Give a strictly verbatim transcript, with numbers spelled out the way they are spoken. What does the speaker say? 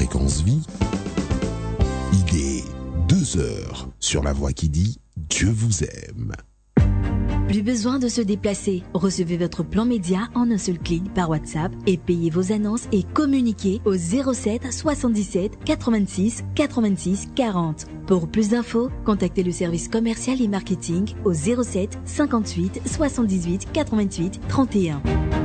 Fréquence Vie. Idée, deux heures sur la voix qui dit Dieu vous aime. Plus besoin de se déplacer. Recevez votre plan média en un seul clic par WhatsApp et payez vos annonces et communiquez au zéro sept soixante-dix-sept quatre-vingt-six quatre-vingt-six quarante. Pour plus d'infos, contactez le service commercial et marketing au zéro sept cinquante-huit soixante-dix-huit quatre-vingt-huit trente et un.